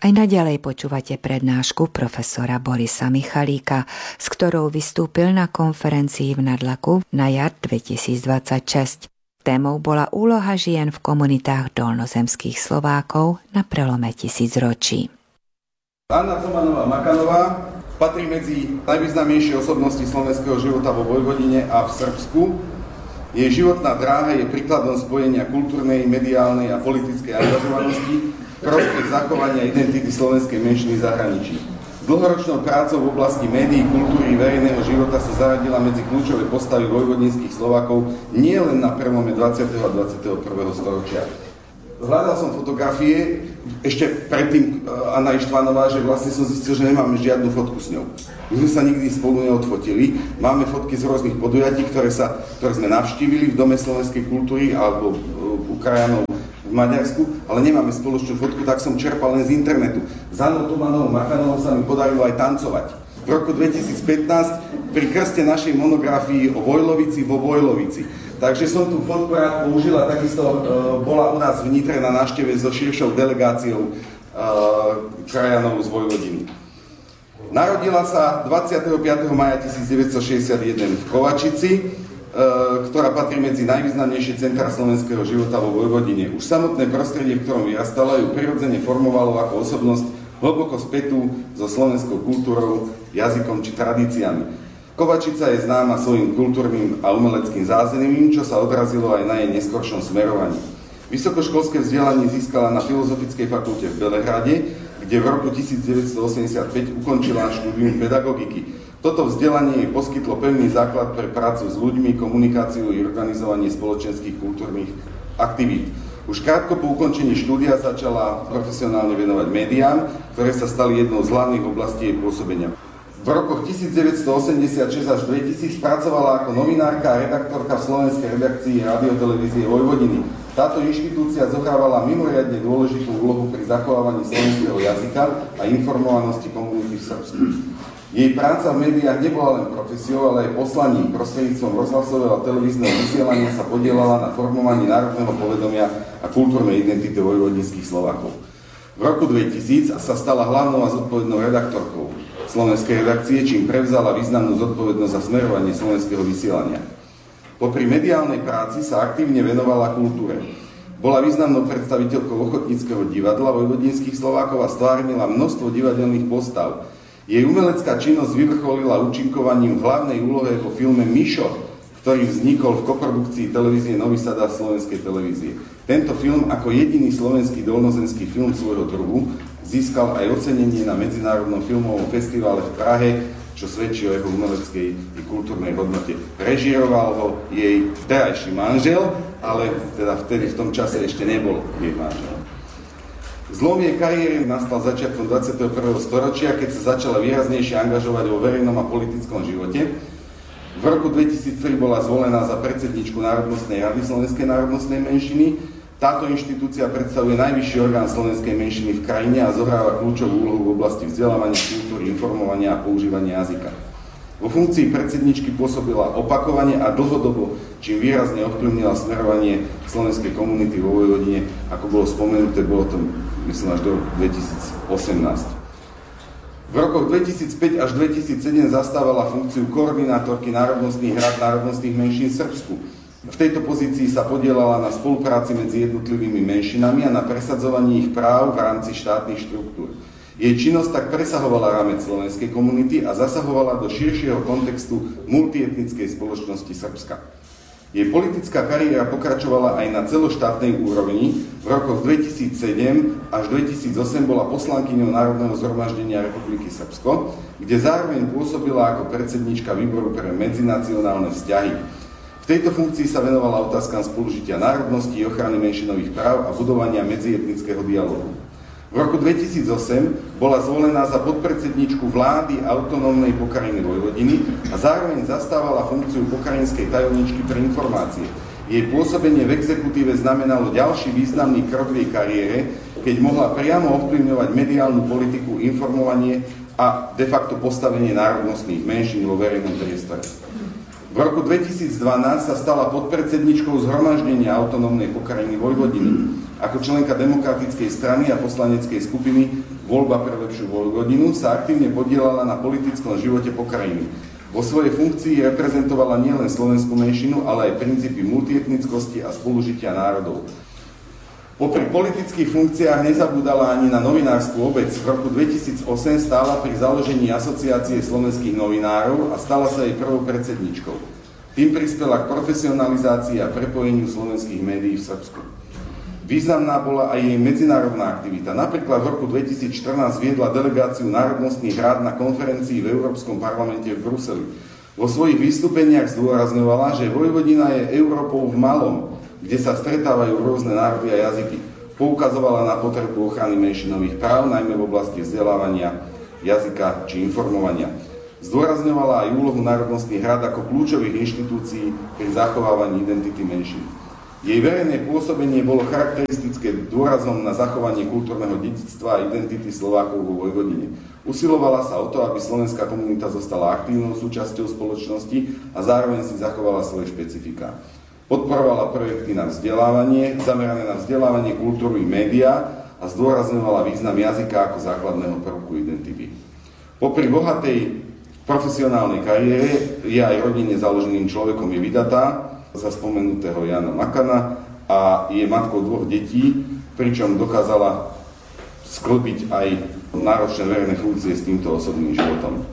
Aj naďalej počúvate prednášku profesora Borisa Michalíka, s ktorou vystúpil na konferencii v Nadlaku na jar 2026. Témou bola úloha žien v komunitách dolnozemských Slovákov na prelome tisícročí. Anna Tomanová-Makanová patrí medzi najvýznamnejšie osobnosti slovenského života vo Vojvodine a v Srbsku. Jej životná dráha je príkladom spojenia kultúrnej, mediálnej a politickej angažovanosti v prospech zachovania identity slovenskej menšiny v zahraničí. Dlhoročnou prácou v oblasti médií, kultúry a verejného života sa zaradila medzi kľúčové postavy vojvodinských Slovákov nie len na prelome 20. a 21. storočia. Hľadal som fotografie, ešte predtým Anna Ištvanová, že vlastne som zistil, že nemáme žiadnu fotku s ňou. My sme sa nikdy spolu neodfotili. Máme fotky z rôznych podujatí, ktoré sme navštívili v Dome slovenskej kultúry alebo u krajanov v Maďarsku, ale nemáme spoločnú fotku, tak som čerpal len z internetu. S Annou Tomanovou-Makanovou sa mi podarilo aj tancovať. V roku 2015 pri krste našej monografii o Vojlovici vo Vojlovici. Takže som tú fotku rád použil a takisto bola u nás v Nitre na návšteve so širšou delegáciou krajanov z Vojvodiny. Narodila sa 25. maja 1961 v Kovačici, ktorá patrí medzi najvýznamnejšie centrá slovenského života vo Vojvodine. Už samotné prostredie, v ktorom vyrastala, ju prirodzene formovalo ako osobnosť hlboko spätú so slovenskou kultúrou, jazykom či tradíciami. Kovačica je známa svojim kultúrnym a umeleckým zázemím, čo sa odrazilo aj na jej neskoršom smerovaní. Vysokoškolské vzdelanie získala na Filozofickej fakulte v Belehrade, kde v roku 1985 ukončila štúdium pedagogiky. Toto vzdelanie jej poskytlo pevný základ pre prácu s ľuďmi, komunikáciu i organizovanie spoločenských kultúrnych aktivít. Už krátko po ukončení štúdia začala profesionálne venovať médiám, ktoré sa stali jednou z hlavných oblastí jej pôsobenia. V rokoch 1986 až 2000 pracovala ako novinárka a redaktorka v slovenskej redakcii Radiotelevízie Vojvodiny. Táto inštitúcia zohrávala mimoriadne dôležitú úlohu pri zachovávaní slovenského jazyka a informovanosti komunity v Srbsku. Jej práca v médiách nebola len profesiou, ale aj poslaním. Prostredníctvom rozhlasového a televízneho vysielania sa podielala na formovaní národného povedomia a kultúrnej identity vojvodinských Slovákov. V roku 2000 sa stala hlavnou a zodpovednou redaktorkou slovenskej redakcie, čím prevzala významnú zodpovednosť za smerovanie slovenského vysielania. Popri mediálnej práci sa aktívne venovala kultúre. Bola významnou predstaviteľkou ochotníckeho divadla vojvodinských Slovákov a stvárnila množstvo divadelných postav. Jej umelecká činnosť vyvrcholila účinkovaním v hlavnej úlohe vo filme Mišo, ktorý vznikol v koprodukcii televízie Nový Sad a Slovenskej televízie. Tento film ako jediný slovenský dolnozemský film svojho druhu získal aj ocenenie na Medzinárodnom filmovom festivale v Prahe, čo svedčí o jeho umeleckej i kultúrnej hodnote. Režíroval ho jej vterajší manžel, ale teda vtedy v tom čase ešte nebol jej manžel. Zlom jej kariéry nastal začiatkom 21. storočia, keď sa začala výraznejšie angažovať vo verejnom a politickom živote. V roku 2003 bola zvolená za predsedničku Národnostnej rady Slovenskej národnostnej menšiny. Táto inštitúcia predstavuje najvyšší orgán slovenskej menšiny v krajine a zohráva kľúčovú úlohu v oblasti vzdelávania, kultúry, informovania a používania jazyka. Vo funkcii predsedničky pôsobila opakovane a dlhodobo, čím výrazne ovplyvnila smerovanie slovenskej komunity vo Vojvodine, ako bolo spomenuté, bolo to myslím až do 2018. V rokoch 2005 až 2007 zastávala funkciu koordinátorky národnostných rád národnostných menšín v Srbsku. V tejto pozícii sa podielala na spolupráci medzi jednotlivými menšinami a na presadzovaní ich práv v rámci štátnych štruktúr. Jej činnosť tak presahovala rámec slovenskej komunity a zasahovala do širšieho kontextu multietnickej spoločnosti Srbska. Jej politická kariéra pokračovala aj na celoštátnej úrovni. V rokoch 2007 až 2008 bola poslankyňou Národného zhromaždenia Republiky Srbsko, kde zároveň pôsobila ako predsedníčka výboru pre medzinacionálne vzťahy. V tejto funkcii sa venovala otázkam spolužitia národností, ochrany menšinových práv a budovania medzietnického dialógu. V roku 2008 bola zvolená za podpredsedničku vlády autonómnej pokrajiny Vojvodiny a zároveň zastávala funkciu pokrajinskej tajomničky pre informácie. Jej pôsobenie v exekutíve znamenalo ďalší významný krok v jej kariére, keď mohla priamo ovplyvňovať mediálnu politiku, informovanie a de facto postavenie národnostných menšín vo verejnom priestore. V roku 2012 sa stala podpredsedničkou zhromaždenia autonómnej pokrajiny Vojvodiny. V Ako členka Demokratickej strany a poslaneckej skupiny Voľba pre lepšiu Vojvodinu sa aktívne podieľala na politickom živote pokrajiny. Vo svojej funkcii reprezentovala nielen slovenskú menšinu, ale aj princípy multietnickosti a spolužitia národov. Popri politických funkciách nezabúdala ani na novinárskú obec. V roku 2008 stála pri založení Asociácie slovenských novinárov a stala sa jej prvou predsedničkou. Tým prispela k profesionalizácii a prepojeniu slovenských médií v Srbsku. Významná bola aj jej medzinárodná aktivita. Napríklad v roku 2014 viedla delegáciu národnostných rád na konferencii v Európskom parlamente v Bruseli. Vo svojich vystúpeniach zdôrazňovala, že Vojvodina je Európou v malom, kde sa stretávajú rôzne národy a jazyky. Poukazovala na potrebu ochrany menšinových práv, najmä v oblasti vzdelávania, jazyka či informovania. Zdôrazňovala aj úlohu národnostných rád ako kľúčových inštitúcií pri zachovávaní identity menšín. Jej verejné pôsobenie bolo charakteristické dôrazom na zachovanie kultúrneho dedičstva a identity Slovákov vo Vojvodine. Usilovala sa o to, aby slovenská komunita zostala aktívnou súčasťou spoločnosti a zároveň si zachovala svoje špecifiká. Podporovala projekty na vzdelávanie, zamerané na vzdelávanie, kultúru i médiá a zdôrazňovala význam jazyka ako základného prvku identity. Popri bohatej profesionálnej kariére je aj rodine založeným človekom, je vydatá za spomenutého Jana Makana a je matkou 2 detí, pričom dokázala sklbiť aj náročné verejné funkcie s týmto osobným životom.